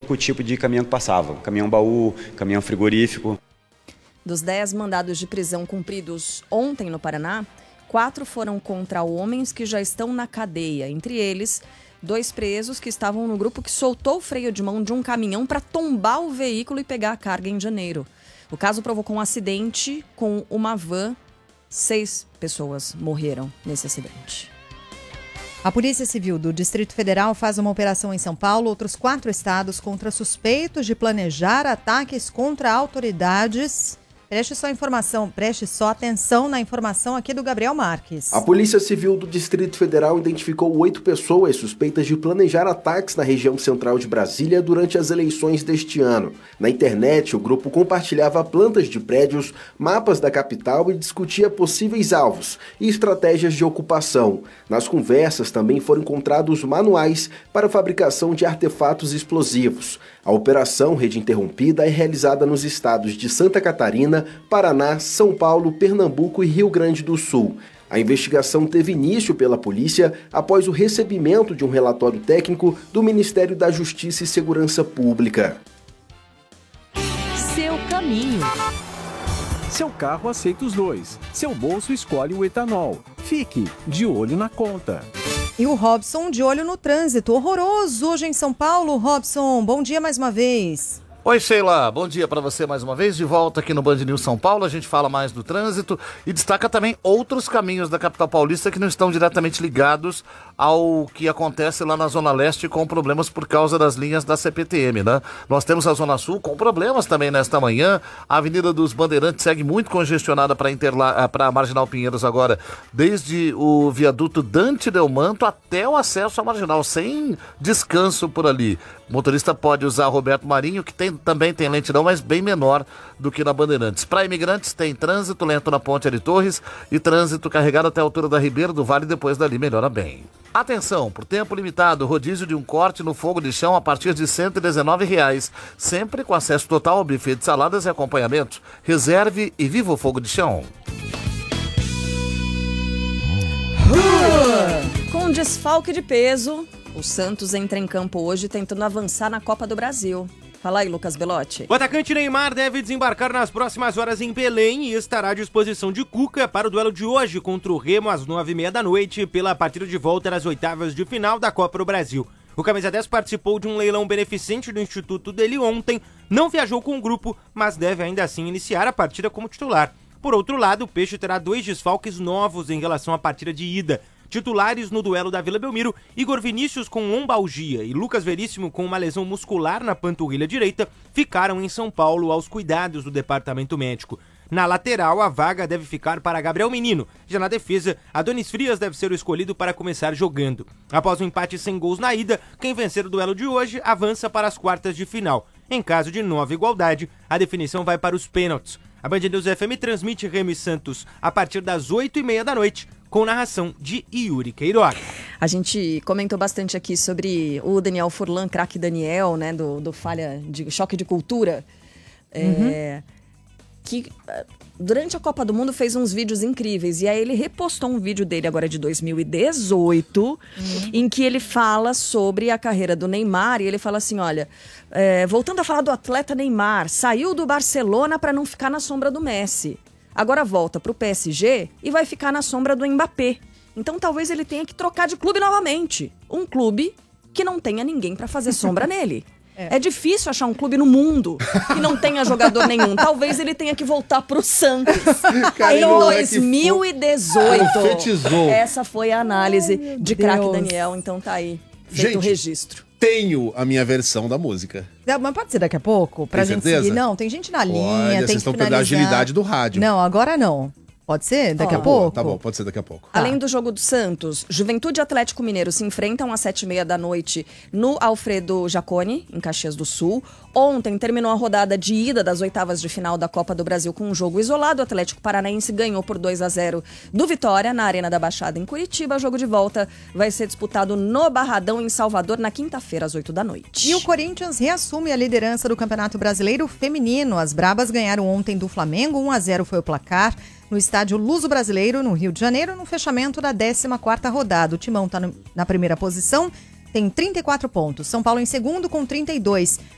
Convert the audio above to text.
único tipo de caminhão que passava. Caminhão-baú, caminhão frigorífico. Dos 10 mandados de prisão cumpridos ontem no Paraná, 4 foram contra homens que já estão na cadeia. Entre eles, 2 presos que estavam no grupo que soltou o freio de mão de um caminhão para tombar o veículo e pegar a carga em janeiro. O caso provocou um acidente com uma van. 6 pessoas morreram nesse acidente. A Polícia Civil do Distrito Federal faz uma operação em São Paulo, outros 4 estados, contra suspeitos de planejar ataques contra autoridades. Preste só atenção na informação aqui do Gabriel Marques. A Polícia Civil do Distrito Federal identificou 8 pessoas suspeitas de planejar ataques na região central de Brasília durante as eleições deste ano. Na internet, o grupo compartilhava plantas de prédios, mapas da capital e discutia possíveis alvos e estratégias de ocupação. Nas conversas também foram encontrados manuais para a fabricação de artefatos explosivos. A operação Rede Interrompida é realizada nos estados de Santa Catarina, Paraná, São Paulo, Pernambuco e Rio Grande do Sul. A investigação teve início pela polícia após o recebimento de um relatório técnico do Ministério da Justiça e Segurança Pública. Seu caminho. Seu carro aceita os dois. Seu bolso escolhe o etanol. Fique de olho na conta. E o Robson de olho no trânsito. Horroroso hoje em São Paulo. Robson, bom dia mais uma vez. Oi, Sheila, bom dia para você mais uma vez, de volta aqui no Band News São Paulo. A gente fala mais do trânsito e destaca também outros caminhos da capital paulista que não estão diretamente ligados ao que acontece lá na Zona Leste com problemas por causa das linhas da CPTM, né? Nós temos a Zona Sul com problemas também nesta manhã. A Avenida dos Bandeirantes segue muito congestionada para Marginal Pinheiros agora, desde o viaduto Dante Delmanto até o acesso à Marginal, sem descanso por ali. O motorista pode usar Roberto Marinho, que também tem lentidão, mas bem menor do que na Bandeirantes. Para imigrantes tem trânsito lento na Ponte Ari Torres e trânsito carregado até a altura da Ribeiro do Vale, depois dali melhora bem. Atenção, por tempo limitado, rodízio de um corte no fogo de chão a partir de R$ 119, sempre com acesso total ao buffet de saladas e acompanhamento. Reserve e viva o fogo de chão. Com desfalque de peso, o Santos entra em campo hoje tentando avançar na Copa do Brasil. Fala aí, Lucas Belotti. O atacante Neymar deve desembarcar nas próximas horas em Belém e estará à disposição de Cuca para o duelo de hoje contra o Remo às 9h30 da noite pela partida de volta nas oitavas de final da Copa do Brasil. O camisa 10 participou de um leilão beneficente do instituto dele ontem, não viajou com o grupo, mas deve ainda assim iniciar a partida como titular. Por outro lado, o Peixe terá 2 desfalques novos em relação à partida de ida. Titulares no duelo da Vila Belmiro, Igor Vinícius com lombalgia e Lucas Veríssimo com uma lesão muscular na panturrilha direita ficaram em São Paulo aos cuidados do departamento médico. Na lateral, a vaga deve ficar para Gabriel Menino. Já na defesa, Adonis Frias deve ser o escolhido para começar jogando. Após um empate sem gols na ida, quem vencer o duelo de hoje avança para as quartas de final. Em caso de nova igualdade, a definição vai para os pênaltis. A Band News FM transmite Remo e Santos a partir das 8h30 da noite, com narração de Yuri Queiroga. A gente comentou bastante aqui sobre o Daniel Furlan, craque Daniel, né, do Falha de Choque de Cultura, que durante a Copa do Mundo fez uns vídeos incríveis, e aí ele repostou um vídeo dele agora de 2018, em que ele fala sobre a carreira do Neymar, e ele fala assim, olha, voltando a falar do atleta Neymar, saiu do Barcelona para não ficar na sombra do Messi. Agora volta pro PSG e vai ficar na sombra do Mbappé. Então talvez ele tenha que trocar de clube novamente. Um clube que não tenha ninguém para fazer sombra nele. É difícil achar um clube no mundo que não tenha jogador nenhum. Talvez ele tenha que voltar pro Santos. Em 2018. Essa foi a análise de craque Daniel. Então tá aí, feito o registro. Tenho a minha versão da música. Mas pode ser daqui a pouco? Pra gente seguir? Não, tem gente na linha, Olha, tem vocês estão perdendo a agilidade do rádio. Não, agora não. Pode ser? Daqui a pouco? Tá bom, pode ser daqui a pouco. Além do jogo do Santos, Juventude e Atlético Mineiro se enfrentam às 7h30 da noite no Alfredo Jaconi, em Caxias do Sul. Ontem terminou a rodada de ida das oitavas de final da Copa do Brasil com um jogo isolado. O Atlético Paranaense ganhou por 2-0 do Vitória na Arena da Baixada, em Curitiba. O jogo de volta vai ser disputado no Barradão, em Salvador, na quinta-feira, às 8 da noite. E o Corinthians reassume a liderança do Campeonato Brasileiro Feminino. As Brabas ganharam ontem do Flamengo, 1-0 foi o placar, no estádio Luso Brasileiro, no Rio de Janeiro, no fechamento da 14ª rodada. O Timão está na primeira posição, tem 34 pontos. São Paulo em segundo com 32.